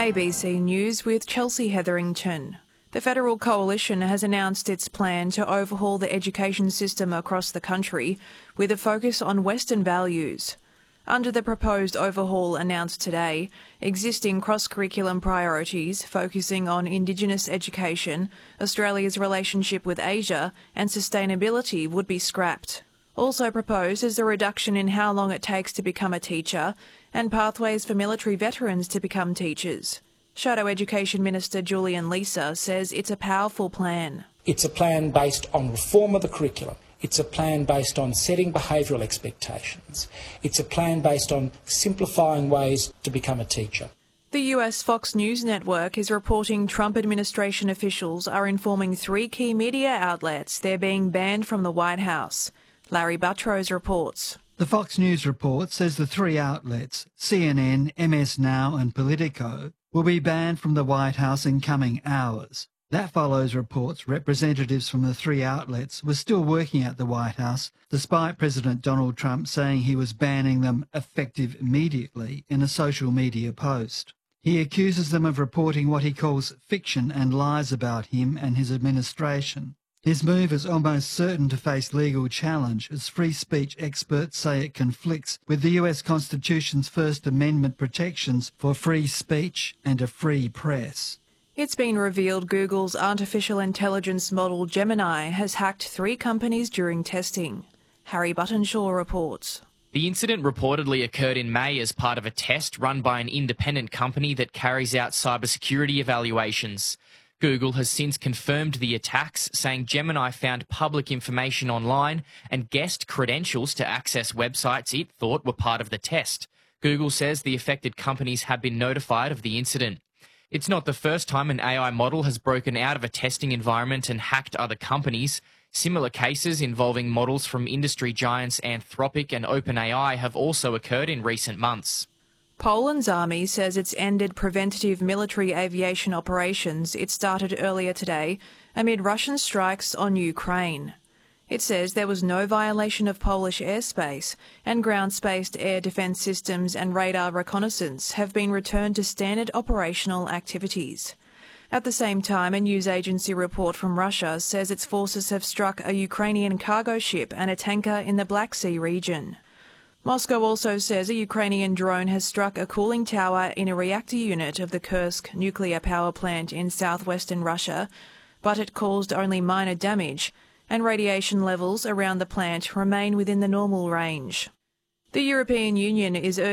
ABC News with Chelsea Hetherington. The Federal Coalition has announced its plan to overhaul the education system across the country with a focus on Western values. Under the proposed overhaul announced today, existing cross-curriculum priorities focusing on Indigenous education, Australia's relationship with Asia and sustainability would be scrapped. Also proposed is a reduction in how long it takes to become a teacher and pathways for military veterans to become teachers. Shadow Education Minister Julian Leeser says it's a powerful plan. It's a plan based on reform of the curriculum. It's a plan based on setting behavioural expectations. It's a plan based on simplifying ways to become a teacher. The US Fox News network is reporting Trump administration officials are informing 3 key media outlets they're being banned from the White House. Larry Buttrose reports. The Fox News report says the 3 outlets, CNN, MS Now and Politico, will be banned from the White House in coming hours. That follows reports representatives from the 3 outlets were still working at the White House, despite President Donald Trump saying he was banning them effective immediately in a social media post. He accuses them of reporting what he calls fiction and lies about him and his administration. His move is almost certain to face legal challenge as free speech experts say it conflicts with the US Constitution's First Amendment protections for free speech and a free press. It's been revealed Google's artificial intelligence model Gemini has hacked 3 companies during testing. Harry Buttonshaw reports. The incident reportedly occurred in May as part of a test run by an independent company that carries out cybersecurity evaluations. Google has since confirmed the attacks, saying Gemini found public information online and guessed credentials to access websites it thought were part of the test. Google says the affected companies have been notified of the incident. It's not the first time an AI model has broken out of a testing environment and hacked other companies. Similar cases involving models from industry giants Anthropic and OpenAI have also occurred in recent months. Poland's army says it's ended preventative military aviation operations it started earlier today amid Russian strikes on Ukraine. It says there was no violation of Polish airspace and ground-based air defence systems and radar reconnaissance have been returned to standard operational activities. At the same time, a news agency report from Russia says its forces have struck a Ukrainian cargo ship and a tanker in the Black Sea region. Moscow also says a Ukrainian drone has struck a cooling tower in a reactor unit of the Kursk nuclear power plant in southwestern Russia, but it caused only minor damage, and radiation levels around the plant remain within the normal range. The European Union is urging